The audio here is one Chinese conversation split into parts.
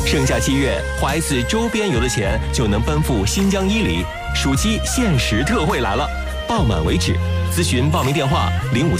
盛夏7月，花一次周边游的钱就能奔赴新疆伊犁，暑期限时特惠来了，报满为止。咨询报名电话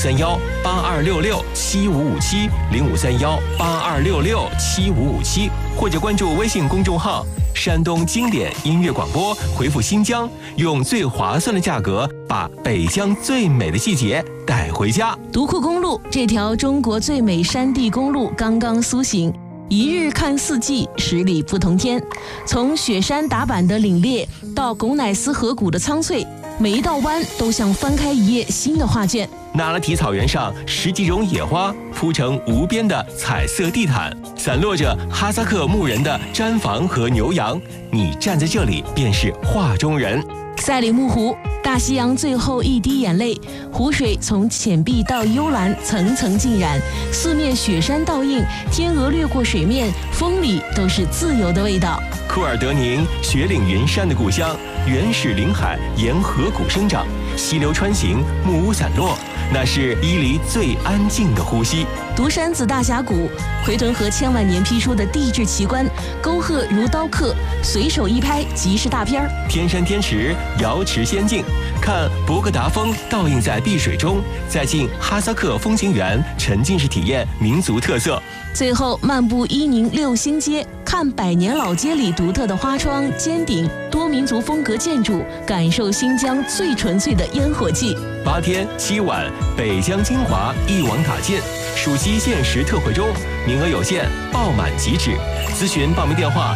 0531-8266-7557，0531-8266-7557，或者关注微信公众号山东经典音乐广播，回复新疆，用最划算的价格把北疆最美的季节带回家。 独库公路这条中国最美山地公路刚刚苏醒，一日看四季，10里不同天。从雪山打板的凛冽到拱乃斯河谷的苍翠，每一道弯都像翻开一页新的画卷。 那拉提草原上10几种野花铺成无边的彩色地毯，散落着哈萨克牧人的毡房和牛羊，你站在这里便是画中人。 赛里木湖，大西洋最后一滴眼泪，湖水从浅碧到幽蓝，层层浸染，四面雪山倒映，天鹅掠过水面，风里都是自由的味道。 库尔德宁，雪岭云山的故乡，原始林海沿河谷生长，溪流穿行，木屋散落，那是伊犁最安静的呼吸。 独山子大峡谷，回屯河千万年批出的地质奇观，沟壑如刀刻，随手一拍即是大片儿。 天山天池，瑶池仙境，看博格达峰倒映在碧水中，再进哈萨克风情园，沉浸式体验民族特色。 最后漫步伊宁6星街，看百年老街里独特的花窗、尖顶、多民族风格建筑，感受新疆最纯粹的烟火气。 8天7晚，北疆精华一网打尽，暑期限时特惠中，名额有限，报满即止。咨询报名电话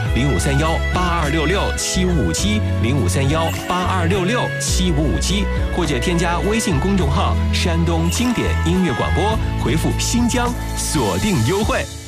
0531-8266-7557，0531-8266-7557，或者添加微信公众号山东经典音乐广播，回复新疆，锁定优惠。